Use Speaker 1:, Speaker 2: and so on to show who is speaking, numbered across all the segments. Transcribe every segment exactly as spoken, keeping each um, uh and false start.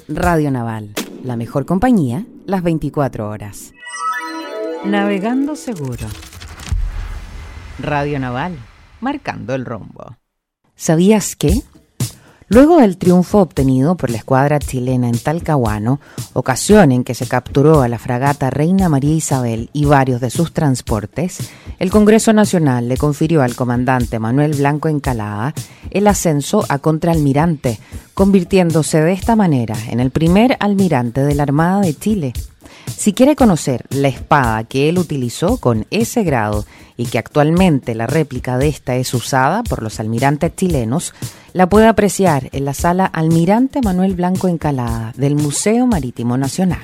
Speaker 1: Radio Naval, la mejor compañía, las veinticuatro horas. Navegando seguro. Radio Naval, marcando el rumbo. ¿Sabías qué? Luego del triunfo obtenido por la escuadra chilena en Talcahuano, ocasión en que se capturó a la fragata Reina María Isabel y varios de sus transportes, el Congreso Nacional le confirió al comandante Manuel Blanco Encalada el ascenso a contraalmirante, convirtiéndose de esta manera en el primer almirante de la Armada de Chile. Si quiere conocer la espada que él utilizó con ese grado y que actualmente la réplica de esta es usada por los almirantes chilenos, la puede apreciar en la sala Almirante Manuel Blanco Encalada del Museo Marítimo Nacional.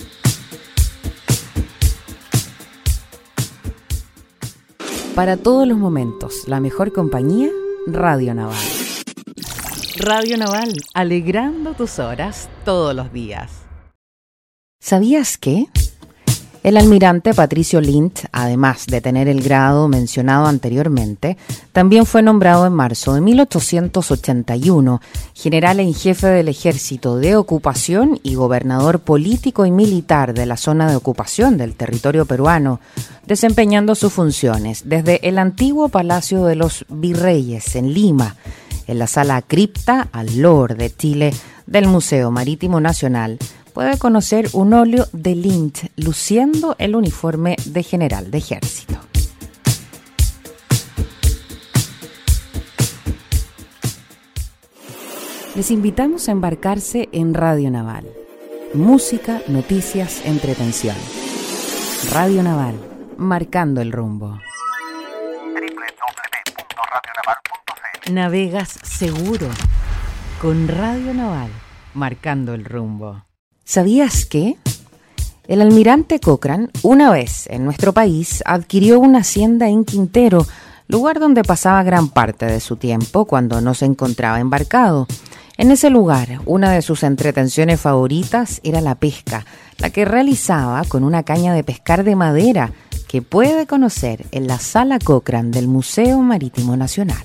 Speaker 1: Para todos los momentos, la mejor compañía, Radio Naval. Radio Naval, alegrando tus horas todos los días. ¿Sabías qué? El almirante Patricio Lynch, además de tener el grado mencionado anteriormente, también fue nombrado en marzo de mil ochocientos ochenta y uno general en jefe del Ejército de Ocupación y gobernador político y militar de la zona de ocupación del territorio peruano, desempeñando sus funciones desde el antiguo Palacio de los Virreyes en Lima, en la sala cripta al Lord de Chile del Museo Marítimo Nacional. Puede conocer un óleo de Lynch luciendo el uniforme de general de ejército. Les invitamos a embarcarse en Radio Naval. Música, noticias, entretención. Radio Naval, marcando el rumbo.
Speaker 2: doble u doble u doble u punto radio naval punto c l.
Speaker 1: Navegas seguro con Radio Naval, marcando el rumbo. ¿Sabías qué? El almirante Cochrane, una vez en nuestro país, adquirió una hacienda en Quintero, lugar donde pasaba gran parte de su tiempo cuando no se encontraba embarcado. En ese lugar, una de sus entretenciones favoritas era la pesca, la que realizaba con una caña de pescar de madera que puede conocer en la Sala Cochrane del Museo Marítimo Nacional.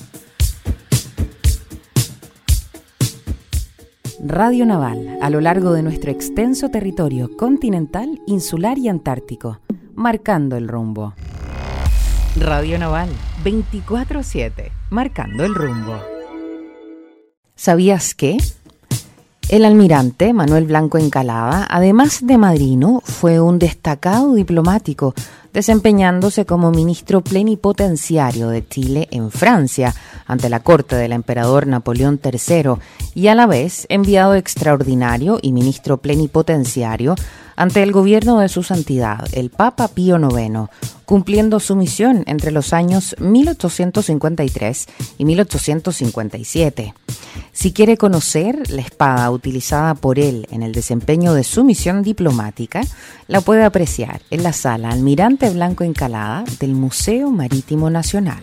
Speaker 1: Radio Naval, a lo largo de nuestro extenso territorio continental, insular y antártico, marcando el rumbo. Radio Naval, veinticuatro siete, marcando el rumbo. ¿Sabías qué? El almirante Manuel Blanco Encalada, además de madrino, fue un destacado diplomático, desempeñándose como ministro plenipotenciario de Chile en Francia, ante la corte del emperador Napoleón tercero, y a la vez enviado extraordinario y ministro plenipotenciario ante el gobierno de su santidad, el Papa Pío noveno, cumpliendo su misión entre los años mil ochocientos cincuenta y tres y mil ochocientos cincuenta y siete. Si quiere conocer la espada utilizada por él en el desempeño de su misión diplomática, la puede apreciar en la sala Almirante Blanco Encalada del Museo Marítimo Nacional.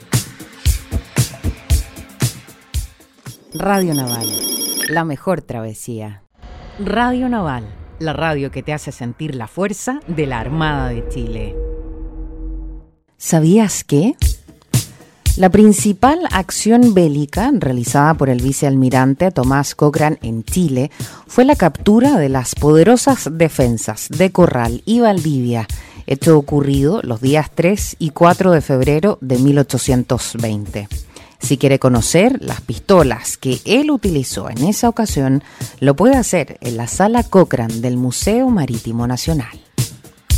Speaker 1: Radio Naval, la mejor travesía. Radio Naval, la radio que te hace sentir la fuerza de la Armada de Chile. ¿Sabías qué? La principal acción bélica realizada por el vicealmirante Tomás Cochrane en Chile fue la captura de las poderosas defensas de Corral y Valdivia, hecho ocurrido los días tres y cuatro de febrero de mil ochocientos veinte. Si quiere conocer las pistolas que él utilizó en esa ocasión, lo puede hacer en la Sala Cochrane del Museo Marítimo Nacional.